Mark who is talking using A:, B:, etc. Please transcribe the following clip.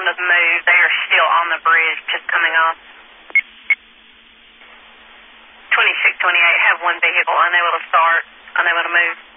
A: to move. They are still on the bridge, just coming off. 2628, have one vehicle unable to start, unable to move.